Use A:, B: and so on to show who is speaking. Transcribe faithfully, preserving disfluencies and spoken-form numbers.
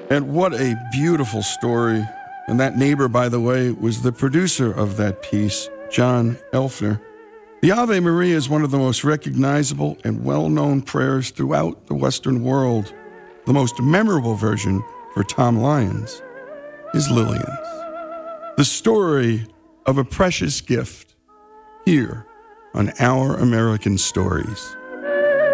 A: And what a beautiful story. And that neighbor, by the way, was the producer of that piece, John Elfner. The Ave Maria is one of the most recognizable and well-known prayers throughout the Western world. The most memorable version for Tom Lyons is Lillian's. The story of a precious gift here on Our American Stories.